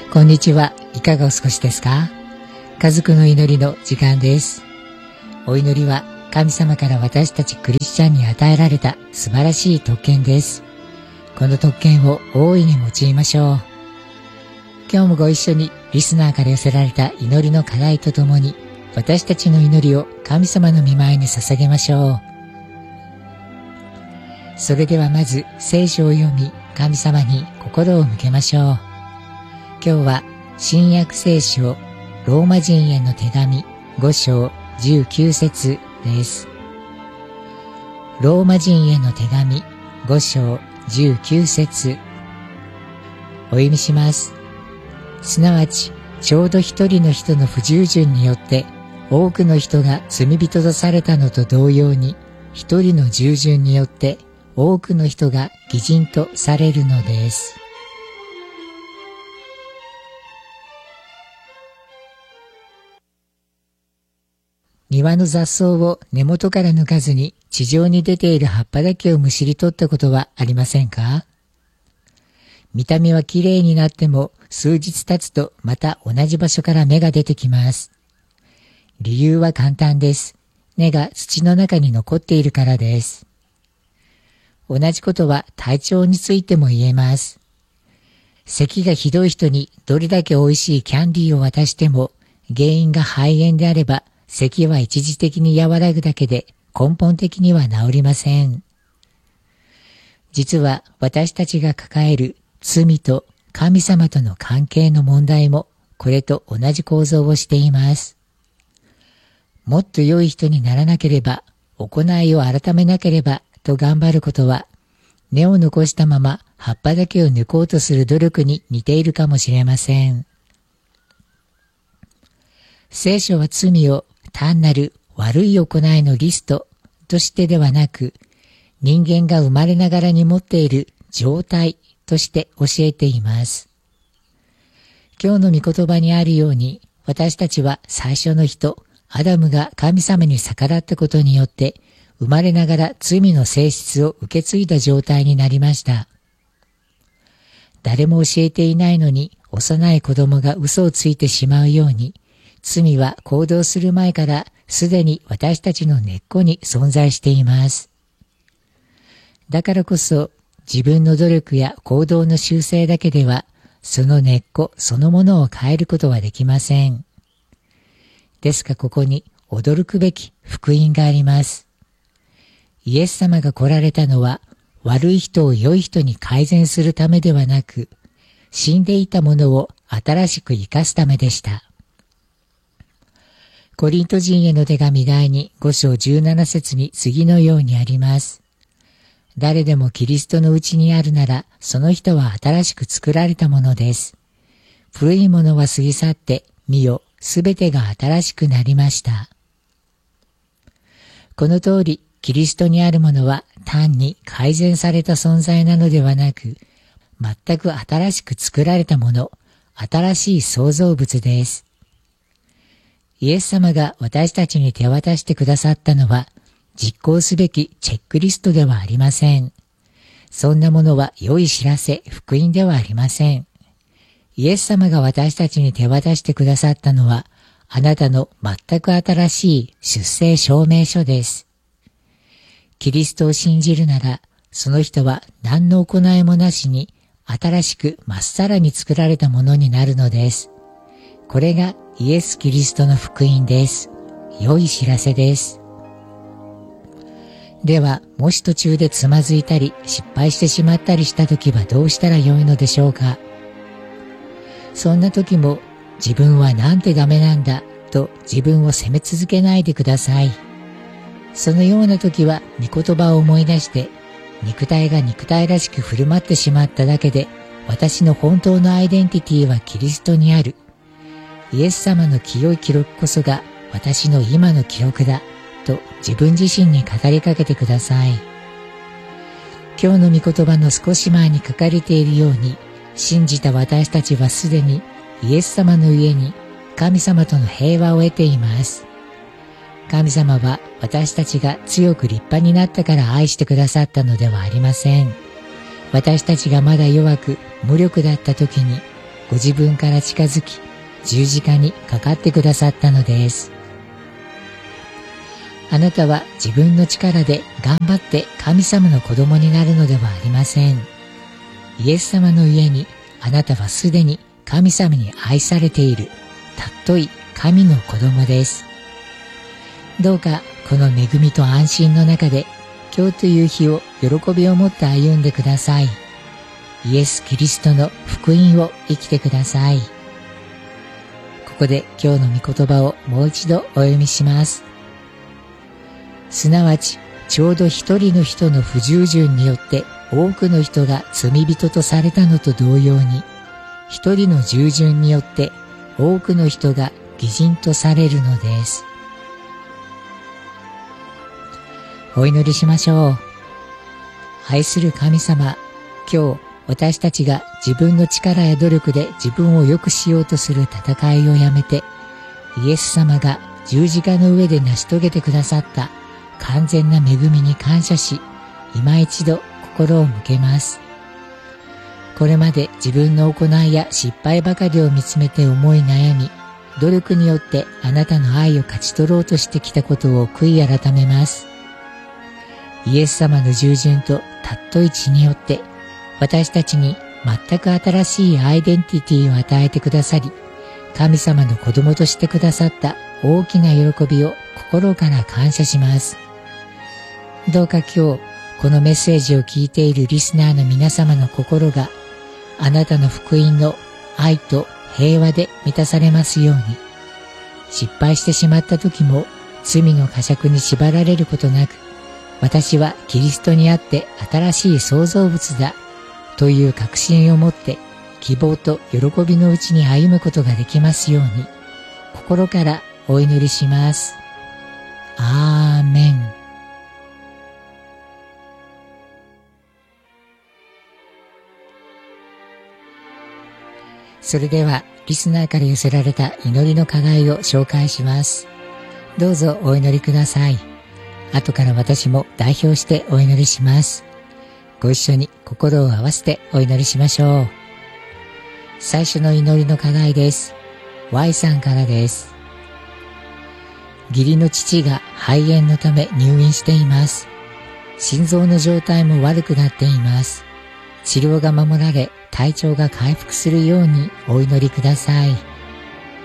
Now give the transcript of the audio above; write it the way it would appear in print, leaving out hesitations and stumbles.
こんにちは。いかがお過ごしですか？家族の祈りの時間です。お祈りは神様から私たちクリスチャンに与えられた素晴らしい特権です。この特権を大いに用いましょう。今日もご一緒にリスナーから寄せられた祈りの課題とともに、私たちの祈りを神様の御前に捧げましょう。それではまず聖書を読み、神様に心を向けましょう。今日は新約聖書ローマ人への手紙5章19節です。ローマ人への手紙5章19節お読みします。すなわちちょうど一人の人の不従順によって多くの人が罪人とされたのと同様に、一人の従順によって多くの人が義人とされるのです。庭の雑草を根元から抜かずに地上に出ている葉っぱだけをむしり取ったことはありませんか？見た目はきれいになっても数日経つとまた同じ場所から芽が出てきます。理由は簡単です。根が土の中に残っているからです。同じことは体調についても言えます。咳がひどい人にどれだけ美味しいキャンディーを渡しても、原因が肺炎であれば咳は一時的に和らぐだけで根本的には治りません。実は私たちが抱える罪と神様との関係の問題もこれと同じ構造をしています。もっと良い人にならなければ、行いを改めなければと頑張ることは、根を残したまま葉っぱだけを抜こうとする努力に似ているかもしれません。聖書は罪を単なる悪い行いのリストとしてではなく、人間が生まれながらに持っている状態として教えています。今日の御言葉にあるように、私たちは最初の人、アダムが神様に逆らったことによって、生まれながら罪の性質を受け継いだ状態になりました。誰も教えていないのに、幼い子供が嘘をついてしまうように、罪は行動する前からすでに私たちの根っこに存在しています。だからこそ自分の努力や行動の修正だけではその根っこそのものを変えることはできません。ですがここに驚くべき福音があります。イエス様が来られたのは悪い人を良い人に改善するためではなく、死んでいたものを新しく生かすためでした。コリント人への手紙第2 5章17節に次のようにあります。誰でもキリストのうちにあるなら、その人は新しく作られたものです。古いものは過ぎ去って、見よ、すべてが新しくなりました。この通り、キリストにあるものは単に改善された存在なのではなく、全く新しく作られたもの、新しい創造物です。イエス様が私たちに手渡してくださったのは、実行すべきチェックリストではありません。そんなものは良い知らせ、福音ではありません。イエス様が私たちに手渡してくださったのは、あなたの全く新しい出生証明書です。キリストを信じるなら、その人は何の行いもなしに、新しくまっさらに作られたものになるのです。これがイエス・キリストの福音です。良い知らせです。では、もし途中でつまずいたり失敗してしまったりしたときはどうしたらよいのでしょうか？そんな時も自分はなんてダメなんだと自分を責め続けないでください。そのような時は御言葉を思い出して肉体が肉体らしく振る舞ってしまっただけで私の本当のアイデンティティはキリストにある。イエス様の清い記録こそが私の今の記録だと自分自身に語りかけてください。今日の御言葉の少し前に書かれているように、信じた私たちはすでにイエス様の家に神様との平和を得ています。神様は私たちが強く立派になったから愛してくださったのではありません。私たちがまだ弱く無力だった時に、 ご自分から近づき、十字架にかかってくださったのです。あなたは自分の力で頑張って神様の子供になるのではありません。イエス様の家にあなたはすでに神様に愛されている尊い神の子供です。どうかこの恵みと安心の中で今日という日を喜びを持って歩んでください。イエス・キリストの福音を生きてください。ここで今日の御言葉をもう一度お読みします。すなわちちょうど一人の人の不従順によって多くの人が罪人とされたのと同様に、一人の従順によって多くの人が義人とされるのです。お祈りしましょう。愛する神様、今日私たちが自分の力や努力で自分を良くしようとする戦いをやめて、イエス様が十字架の上で成し遂げてくださった完全な恵みに感謝し、今一度心を向けます。これまで自分の行いや失敗ばかりを見つめて思い悩み、努力によってあなたの愛を勝ち取ろうとしてきたことを悔い改めます。イエス様の従順と尊い血によって私たちに全く新しいアイデンティティを与えてくださり、神様の子供としてくださった大きな喜びを心から感謝します。どうか今日このメッセージを聞いているリスナーの皆様の心があなたの福音の愛と平和で満たされますように、失敗してしまった時も罪の呵責に縛られることなく、私はキリストにあって新しい創造物だという確信を持って希望と喜びのうちに歩むことができますように、心からお祈りします。アーメン。それではリスナーから寄せられた祈りの課題を紹介します。どうぞお祈りください。後から私も代表してお祈りします。ご一緒に心を合わせてお祈りしましょう。最初の祈りの課題です。Y さんからです。義理の父が肺炎のため入院しています。心臓の状態も悪くなっています。治療が守られ、体調が回復するようにお祈りください。